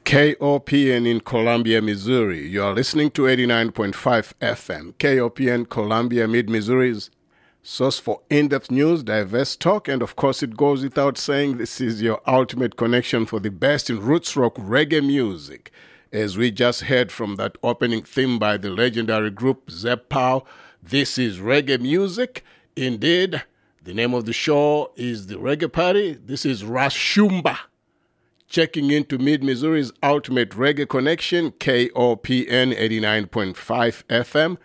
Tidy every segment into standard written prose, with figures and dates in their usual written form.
KOPN in Columbia, Missouri. You are listening to 89.5 FM. KOPN Columbia, Mid-Missouri's source for in-depth news, diverse talk, and of course it goes without saying this is your ultimate connection for the best in roots rock reggae music. As we just heard from that opening theme by the legendary group Zep Pow, this is reggae music. Indeed, the name of the show is The Reggae Party. This is Rashumba. Checking into Mid-Missouri's ultimate reggae connection, KOPN 89.5 FM,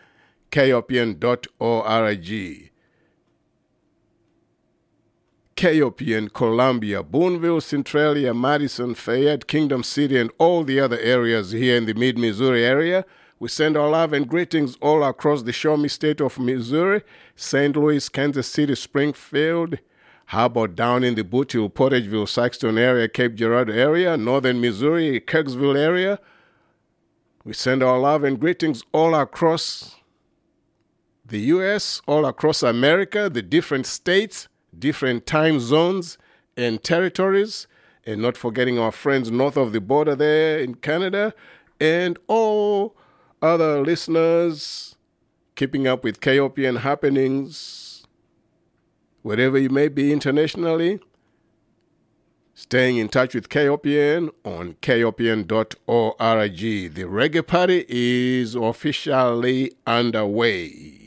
KOPN.org. KOPN Columbia, Boonville, Centralia, Madison, Fayette, Kingdom City, and all the other areas here in the Mid-Missouri area. We send our love and greetings all across the Show Me State of Missouri, St. Louis, Kansas City, Springfield. How about down in the Bootheel, Portageville, Saxton area, Cape Girardeau area, Northern Missouri, Kirksville area? We send our love and greetings all across the U.S., all across America, the different states, different time zones and territories, and not forgetting our friends north of the border there in Canada, and all other listeners keeping up with KOPN happenings, wherever you may be internationally, staying in touch with KOPN on KOPN.org. The Reggae Party is officially underway.